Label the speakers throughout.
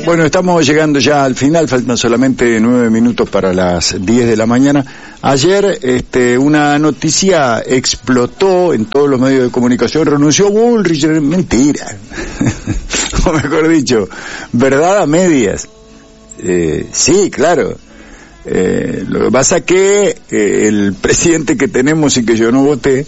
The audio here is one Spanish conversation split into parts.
Speaker 1: Bueno, estamos llegando ya al final, faltan solamente 9 minutos para las 10 de la mañana. Ayer una noticia explotó en todos los medios de comunicación, renunció Bullrich, mentira, o mejor dicho, verdad a medias. Sí, claro. Lo que pasa que el presidente que tenemos y que yo no voté,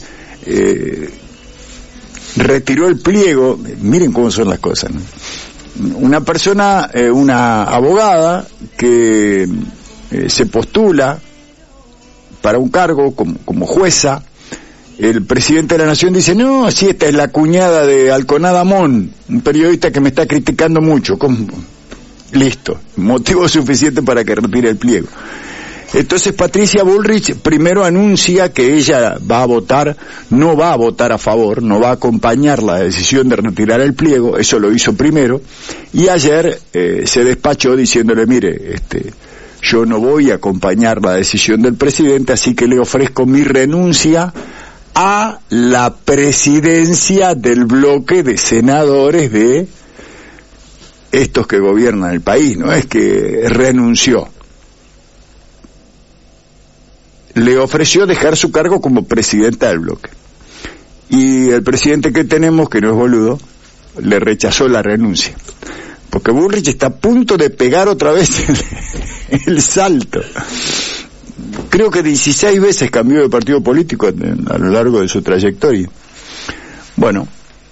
Speaker 1: retiró el pliego. Miren cómo son las cosas, ¿no? Una persona, una abogada que se postula para un cargo como jueza, el presidente de la Nación dice, no, sí, esta es la cuñada de Alconada Mon, un periodista que me está criticando mucho. ¿Cómo? Listo, motivo suficiente para que retire el pliego. Entonces Patricia Bullrich primero anuncia que ella va a votar, no va a votar a favor, no va a acompañar la decisión de retirar el pliego, eso lo hizo primero, y ayer se despachó diciéndole, mire, yo no voy a acompañar la decisión del presidente, así que le ofrezco mi renuncia a la presidencia del bloque de senadores de estos que gobiernan el país, no es que renunció. Le ofreció dejar su cargo como presidenta del bloque. Y el presidente que tenemos, que no es boludo, le rechazó la renuncia. Porque Bullrich está a punto de pegar otra vez el salto. Creo que 16 veces cambió de partido político a lo largo de su trayectoria. Bueno,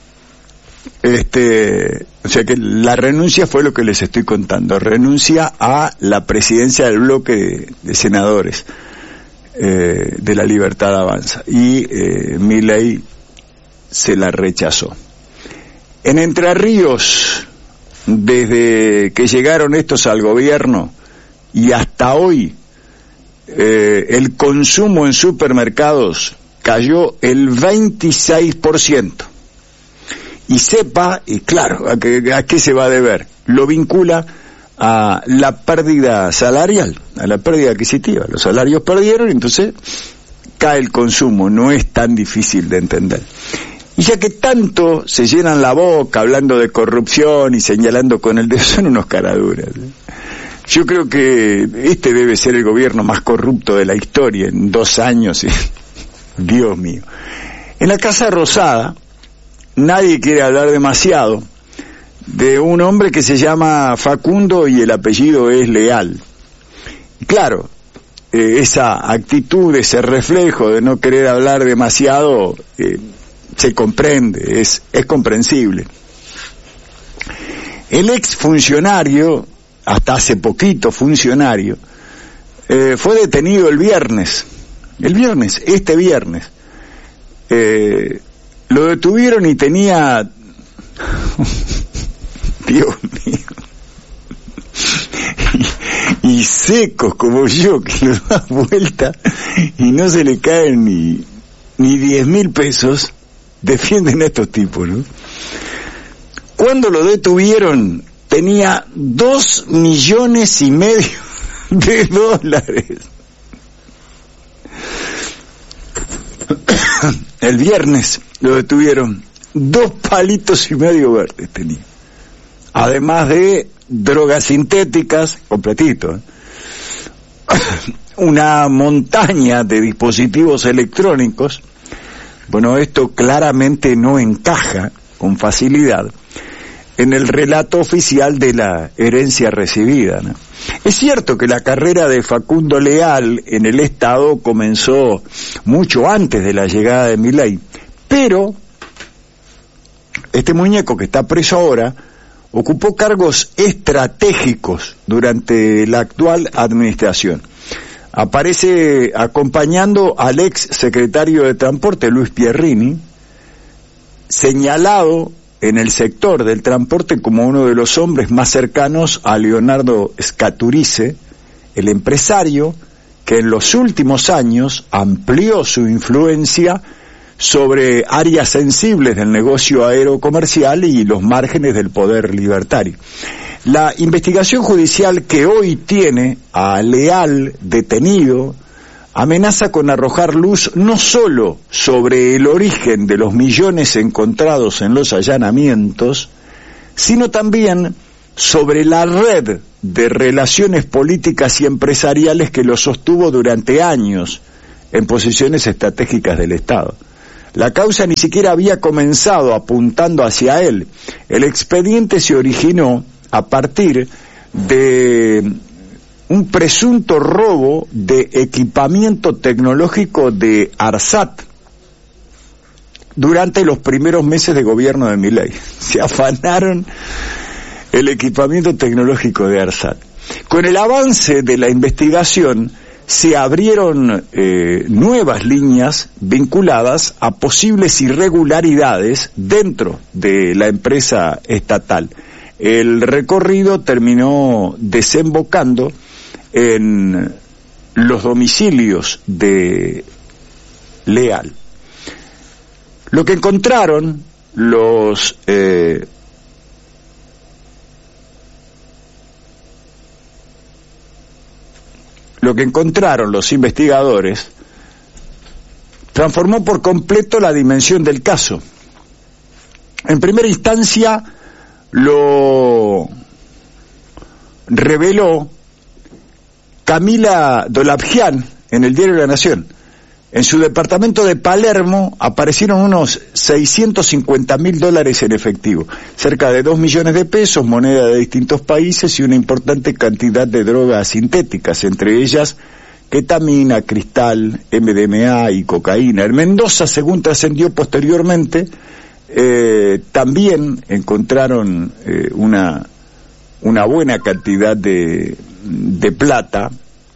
Speaker 1: o sea que la renuncia fue lo que les estoy contando. Renuncia a la presidencia del bloque de senadores. De la Libertad Avanza, y Milei se la rechazó. En Entre Ríos, desde que llegaron estos al gobierno y hasta hoy, el consumo en supermercados cayó el 26%. Y sepa, y claro, ¿a qué se va a deber? Lo vincula a la pérdida salarial, a la pérdida adquisitiva. Los salarios perdieron, entonces cae el consumo, no es tan difícil de entender. Y ya que tanto se llenan la boca hablando de corrupción y señalando con el dedo, son unos caraduras. Yo creo que este debe ser el gobierno más corrupto de la historia en 2 años. Dios mío. En la Casa Rosada nadie quiere hablar demasiado de un hombre que se llama Facundo y el apellido es Leal. Y claro, esa actitud, ese reflejo de no querer hablar demasiado, se comprende, es comprensible. El ex funcionario, hasta hace poquito funcionario, fue detenido este viernes. Lo detuvieron y tenía... Dios mío, y secos como yo, que lo da vuelta y no se le caen ni 10.000 pesos, defienden a estos tipos, ¿no? Cuando lo detuvieron tenía $2,5 millones de dólares. El viernes lo detuvieron, 2,5 palitos verdes tenía. Además de drogas sintéticas, completito, una montaña de dispositivos electrónicos. Bueno, esto claramente no encaja con facilidad en el relato oficial de la herencia recibida, ¿no? Es cierto que la carrera de Facundo Leal en el Estado comenzó mucho antes de la llegada de Milei, pero este muñeco que está preso ahora ocupó cargos estratégicos durante la actual administración. Aparece acompañando al ex secretario de Transporte, Luis Pierrini, señalado en el sector del transporte como uno de los hombres más cercanos a Leonardo Scaturice, el empresario que en los últimos años amplió su influencia sobre áreas sensibles del negocio aerocomercial y los márgenes del poder libertario. La investigación judicial que hoy tiene a Leal detenido amenaza con arrojar luz no solo sobre el origen de los millones encontrados en los allanamientos, sino también sobre la red de relaciones políticas y empresariales que lo sostuvo durante años en posiciones estratégicas del Estado. La causa ni siquiera había comenzado apuntando hacia él. El expediente se originó a partir de un presunto robo de equipamiento tecnológico de ARSAT durante los primeros meses de gobierno de Milei. Se afanaron el equipamiento tecnológico de ARSAT. Con el avance de la investigación se abrieron nuevas líneas vinculadas a posibles irregularidades dentro de la empresa estatal. El recorrido terminó desembocando en los domicilios de Leal. Lo que encontraron los investigadores transformó por completo la dimensión del caso. En primera instancia lo reveló Camila Dolabjian en el diario La Nación. En su departamento de Palermo aparecieron unos $650.000 en efectivo, cerca de 2 millones de pesos, moneda de distintos países y una importante cantidad de drogas sintéticas, entre ellas ketamina, cristal, MDMA y cocaína. En Mendoza, según trascendió posteriormente, también encontraron una buena cantidad de plata,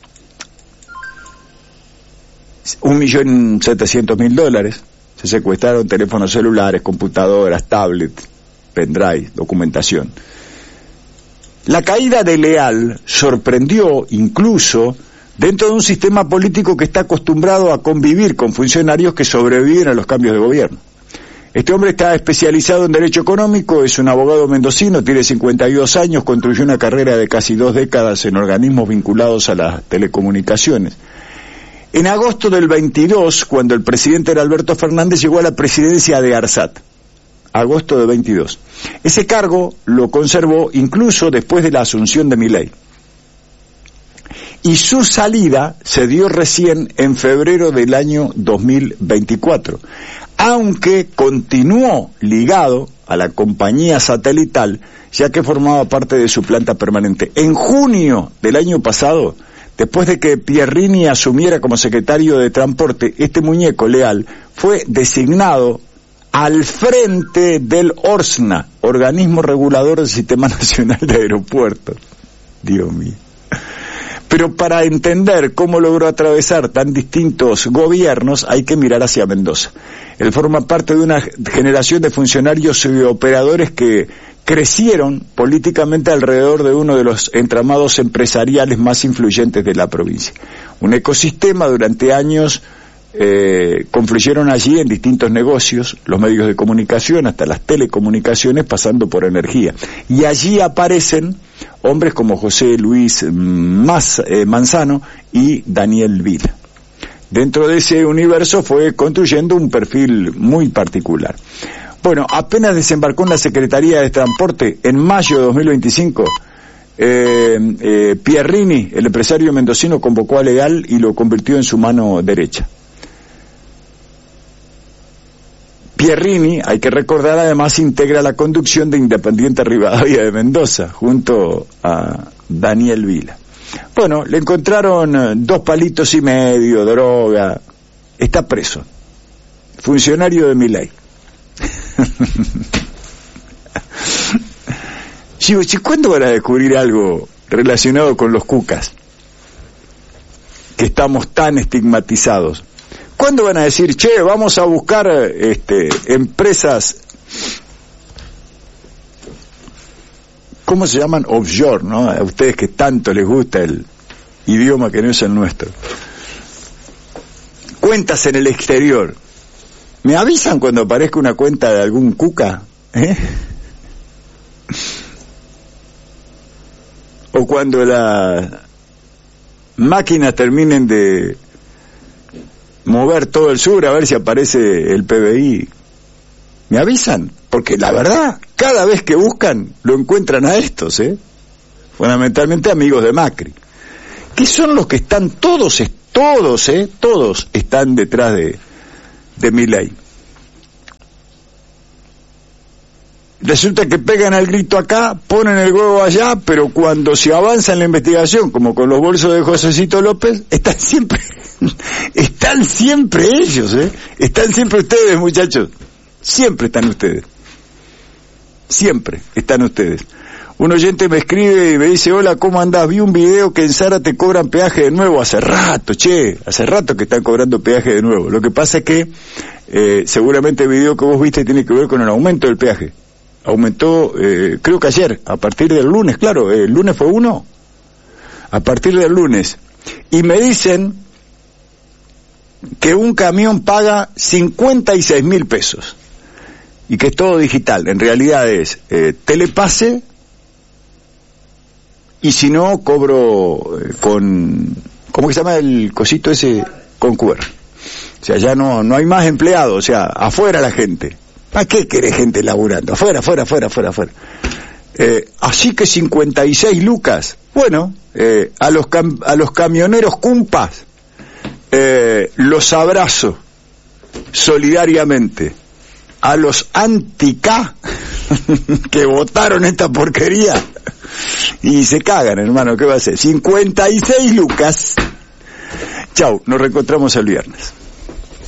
Speaker 1: $1.700.000, se secuestraron teléfonos celulares, computadoras, tablets, pendrive, documentación. La caída de Leal sorprendió incluso dentro de un sistema político que está acostumbrado a convivir con funcionarios que sobreviven a los cambios de gobierno. Este hombre está especializado en derecho económico, es un abogado mendocino, tiene 52 años, construyó una carrera de casi 2 décadas en organismos vinculados a las telecomunicaciones. En agosto del 22, cuando el presidente era Alberto Fernández, llegó a la presidencia de ARSAT. Agosto del 22. Ese cargo lo conservó incluso después de la asunción de Milei. Y su salida se dio recién en febrero del año 2024, aunque continuó ligado a la compañía satelital, ya que formaba parte de su planta permanente. En junio del año pasado, después de que Pierrini asumiera como secretario de Transporte, este muñeco Leal fue designado al frente del ORSNA, Organismo Regulador del Sistema Nacional de Aeropuertos. Dios mío. Pero para entender cómo logró atravesar tan distintos gobiernos, hay que mirar hacia Mendoza. Él forma parte de una generación de funcionarios y operadores que crecieron políticamente alrededor de uno de los entramados empresariales más influyentes de la provincia. Un ecosistema durante años confluyeron allí en distintos negocios, los medios de comunicación, hasta las telecomunicaciones, pasando por energía. Y allí aparecen hombres como José Luis Manzano y Daniel Vila. Dentro de ese universo fue construyendo un perfil muy particular. Bueno, apenas desembarcó en la Secretaría de Transporte en mayo de 2025, Pierrini, el empresario mendocino, convocó a Leal y lo convirtió en su mano derecha. Pierrini, hay que recordar, además integra la conducción de Independiente Rivadavia de Mendoza, junto a Daniel Vila. Bueno, le encontraron 2,5 palitos, droga, está preso, funcionario de Milei. ¿Cuándo van a descubrir algo relacionado con los cucas? Que estamos tan estigmatizados. ¿Cuándo van a decir, che, vamos a buscar empresas, ¿cómo se llaman? Offshore, ¿no? A ustedes que tanto les gusta el idioma que no es el nuestro. Cuentas en el exterior. ¿Me avisan cuando aparezca una cuenta de algún cuca? O cuando las máquinas terminen de mover todo el sur, a ver si aparece el PBI Me avisan, porque la verdad, cada vez que buscan, lo encuentran a estos, fundamentalmente amigos de Macri, que son los que están todos están detrás de Milei. Resulta que pegan al grito acá, ponen el huevo allá, pero cuando se avanza en la investigación, como con los bolsos de Josecito López, están siempre ellos, están siempre ustedes, muchachos, siempre están ustedes, Un oyente me escribe y me dice: hola, ¿cómo andás? Vi un video que en Zara te cobran peaje de nuevo. Hace rato que están cobrando peaje de nuevo. Lo que pasa es que seguramente el video que vos viste tiene que ver con el aumento del peaje. Aumentó, creo que ayer, a partir del lunes, claro, el lunes fue 1, a partir del lunes. Y me dicen que un camión paga 56.000 pesos y que es todo digital. En realidad es telepase, y si no, cobro con, ¿cómo que se llama el cosito ese? Con QR. O sea, ya no hay más empleados, o sea, afuera la gente. ¿Para qué querés gente laburando? Afuera. Así que 56 lucas. Bueno, a los camioneros cumpas los abrazo solidariamente. A los anti-K que votaron esta porquería y se cagan, hermano, ¿qué va a hacer? 56 lucas. Chau, nos reencontramos el viernes.